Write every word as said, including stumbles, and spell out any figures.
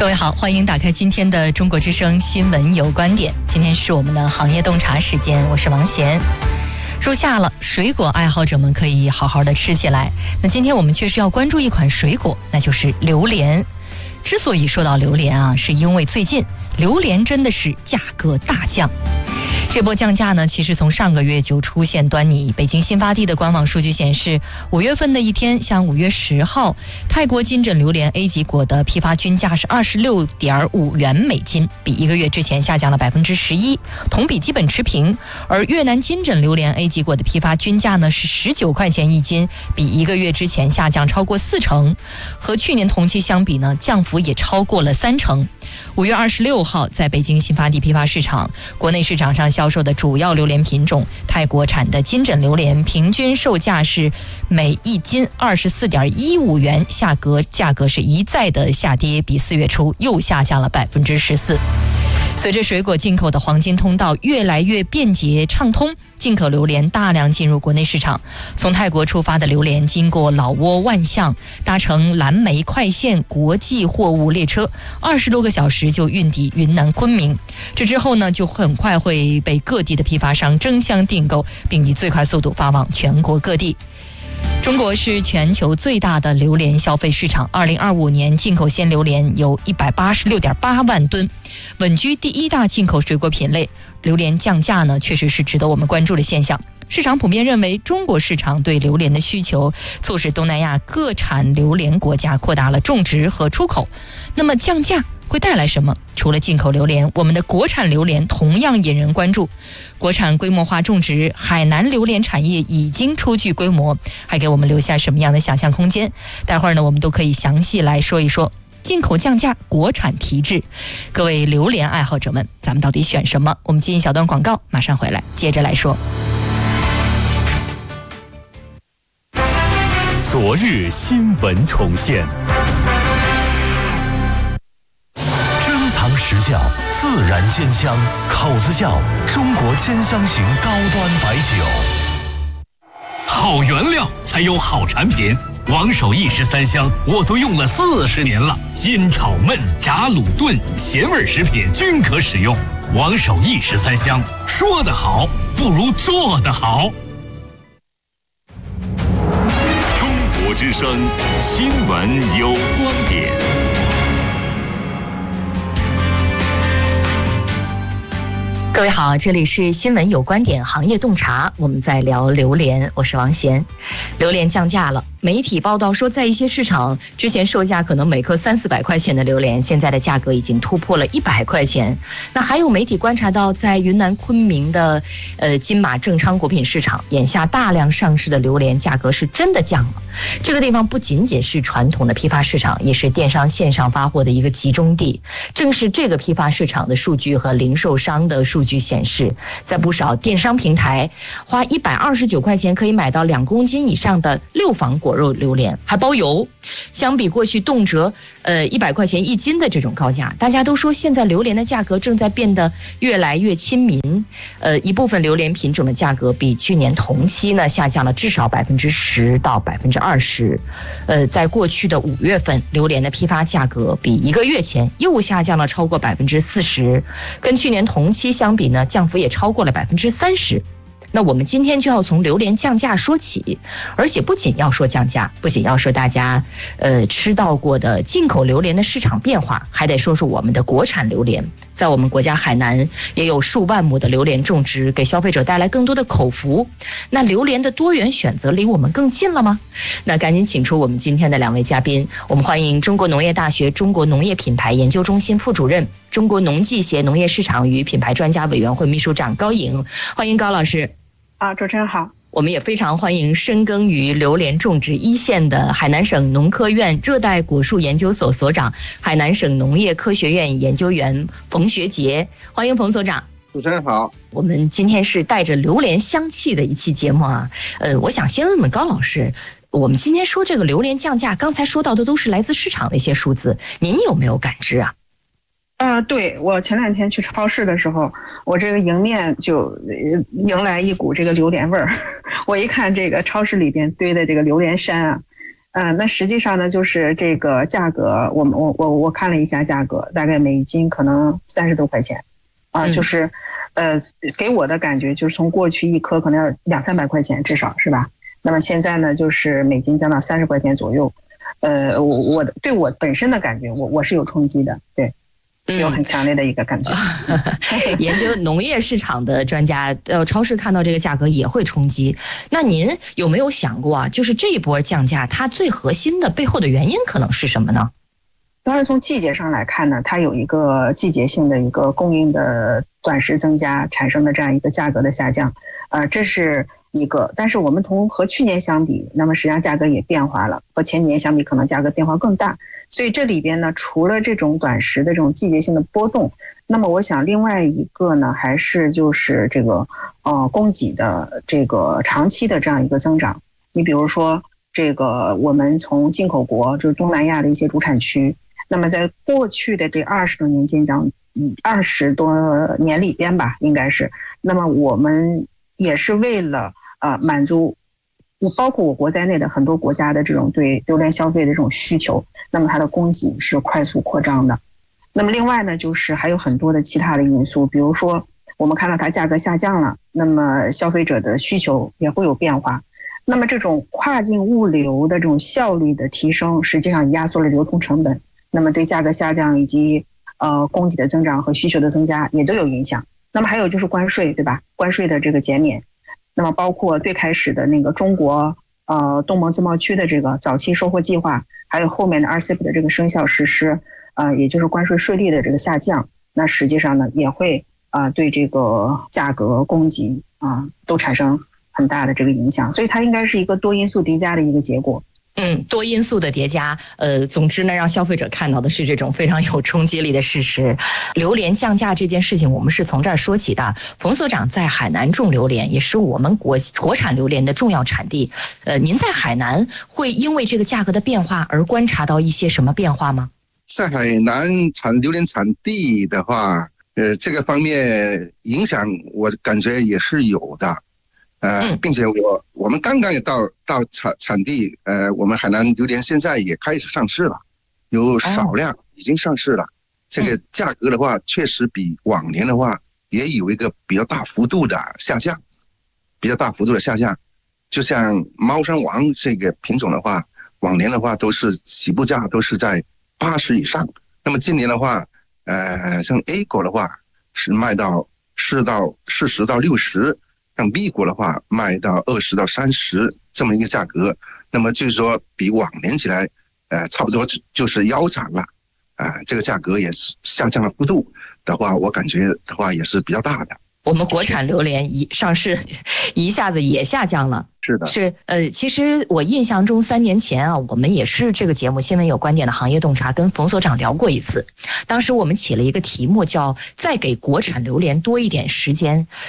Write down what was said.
各位好，欢迎打开今天的中国之声新闻有观点。今天是我们的行业洞察时间，我是王贤。入夏了，水果爱好者们可以好好的吃起来。那今天我们确实要关注一款水果，那就是榴莲。之所以说到榴莲啊，是因为最近榴莲真的是价格大降。这波降价呢，其实从上个月就出现端倪。北京新发地的官网数据显示，五月份的一天，像五月十号，泰国金枕榴莲 A 级果的批发均价是二十六点五元每斤，比一个月之前下降了百分之十一，同比基本持平。而越南金枕榴莲 A 级果的批发均价呢是十九块钱一斤，比一个月之前下降超过四成，和去年同期相比呢，降幅也超过了三成。五月二十六号，在北京新发地批发市场，国内市场上销售的主要榴莲品种泰国产的金枕榴莲，平均售价是每一斤二十四点一五元，价格价格是一再的下跌，比四月初又下降了百分之十四。随着水果进口的黄金通道越来越便捷畅通，进口榴莲大量进入国内市场。从泰国出发的榴莲经过老挝万象，搭乘蓝莓快线国际货物列车，二十多个小时就运抵云南昆明。这之后呢，就很快会被各地的批发商争相订购，并以最快速度发往全国各地。中国是全球最大的榴莲消费市场，二零二五年进口鲜榴莲有一百八十六点八万吨，稳居第一大进口水果品类。榴莲降价呢，确实是值得我们关注的现象。市场普遍认为，中国市场对榴莲的需求促使东南亚各产榴莲国家扩大了种植和出口。那么降价会带来什么？除了进口榴莲，我们的国产榴莲同样引人关注。国产规模化种植，海南榴莲产业已经初具规模，还给我们留下什么样的想象空间？待会儿呢，我们都可以详细来说一说。进口降价，国产提质，各位榴莲爱好者们，咱们到底选什么？我们进一小段广告，马上回来接着来说。 昨日新闻重现，珍藏实窖，自然鲜香，口子窖中国兼香型高端白酒。 好原料才有好产品，王守义十三香我都用了四十年了，煎炒焖炸卤炖咸味食品均可使用。王守义十三香，说得好不如做得好。 中国之声新闻有观点。 各位好，这里是新闻有观点行业洞察，我们在聊榴莲，我是王贤。榴莲降价了，媒体报道说，在一些市场，之前售价可能每颗三四百块钱的榴莲，现在的价格已经突破了一百块钱。那还有媒体观察到，在云南昆明的呃金马正昌果品市场，眼下大量上市的榴莲价格是真的降了。这个地方不仅仅是传统的批发市场，也是电商线上发货的一个集中地。正是这个批发市场的数据和零售商的数据显示，在不少电商平台，花一百二十九块钱可以买到两公斤以上的六房果肉榴莲，还包邮。相比过去动辄呃一百块钱一斤的这种高价，大家都说现在榴莲的价格正在变得越来越亲民。呃，一部分榴莲品种的价格比去年同期呢下降了至少百分之十到百分之二十。呃，在过去的五月份，榴莲的批发价格比一个月前又下降了超过百分之四十，跟去年同期相比呢，降幅也超过了百分之三十。那我们今天就要从榴莲降价说起，而且不仅要说降价，不仅要说大家呃吃到过的进口榴莲的市场变化，还得说说我们的国产榴莲。在我们国家海南也有数万亩的榴莲种植，给消费者带来更多的口福。那榴莲的多元选择离我们更近了吗？那赶紧请出我们今天的两位嘉宾，我们欢迎中国农业大学中国农业品牌研究中心副主任、中国农技协农业市场与品牌专家委员会秘书长高颖，欢迎高老师。 啊，主持人好。 我们也非常欢迎深耕于榴莲种植一线的海南省农科院热带果树研究所所长、海南省农业科学院研究员冯学杰，欢迎冯所长。 主持人好。 我们今天是带着榴莲香气的一期节目啊，呃，我想先问问高老师，我们今天说这个榴莲降价，刚才说到的都是来自市场的一些数字，您有没有感知啊？ 啊、呃，对，我前两天去超市的时候，我这个迎面就迎来一股这个榴莲味儿。我一看这个超市里边堆的这个榴莲山啊， 嗯、呃，那实际上呢，就是这个价格，我们我我我看了一下价格，大概每斤可能三十多块钱，啊、呃，就是，呃，给我的感觉就是从过去一颗可能要两三百块钱至少是吧？那么现在呢，就是每斤降到三十块钱左右，呃，我我对我本身的感觉，我我是有冲击的，对。有很强烈的一个感觉。 嗯、研究农业市场的专家，呃，超市看到这个价格也会冲击。那您有没有想过啊？就是这一波降价，它最核心的背后的原因可能是什么呢？ 当然，从季节上来看呢，它有一个季节性的一个供应的短时增加产生的这样一个价格的下降，呃，这是一个。但是我们同和去年相比，那么实际上价格也变化了，和前年相比可能价格变化更大。所以这里边呢，除了这种短时的这种季节性的波动，那么我想另外一个呢，还是就是这个呃供给的这个长期的这样一个增长。你比如说这个我们从进口国，就是东南亚的一些主产区，那么在过去的这二十多年间长，嗯，二十多年里边吧，应该是，那么我们也是为了呃满足。包括我国在内的很多国家的这种对榴莲消费的这种需求，那么它的供给是快速扩张的。那么另外呢，就是还有很多的其他的因素，比如说我们看到它价格下降了，那么消费者的需求也会有变化。那么这种跨境物流的这种效率的提升，实际上压缩了流通成本，那么对价格下降以及呃供给的增长和需求的增加也都有影响。那么还有就是关税，对吧？关税的这个减免。那么包括最开始的那个中国呃东盟自贸区的这个早期收获计划，还有后面的 R C E P 的这个生效实施，呃，也就是关税税率的这个下降，那实际上呢也会啊、呃、对这个价格供给啊、呃、都产生很大的这个影响，所以它应该是一个多因素叠加的一个结果。 嗯，多因素的叠加，呃，总之呢，让消费者看到的是这种非常有冲击力的事实。榴莲降价这件事情，我们是从这儿说起的。冯所长在海南种榴莲，也是我们国国产榴莲的重要产地。呃，您在海南会因为这个价格的变化而观察到一些什么变化吗？ 在海南产榴莲产地的话，呃，这个方面影响我感觉也是有的。呃，并且我我们刚刚也到到产产地，呃，我们海南榴莲现在也开始上市了，有少量已经上市了。这个价格的话，确实比往年的话也有一个比较大幅度的下降，比较大幅度的下降。就像猫山王这个品种的话，往年的话都是起步价都是在八十以上，那么今年的话，呃，像 A 果的话是卖到四到四十到六十。像 B 果的话卖到二十到三十这么一个价格，那么就是说比往年起来，呃，差不多就是腰斩了，啊、呃，这个价格也是下降的幅度的话，我感觉的话也是比较大的。 我们国产榴莲一上市，一下子也下降了。 是的， 是呃，其实我印象中三年前啊，我们也是这个节目《新闻有观点》的行业洞察跟冯所长聊过一次，当时我们起了一个题目叫"再给国产榴莲多一点时间"。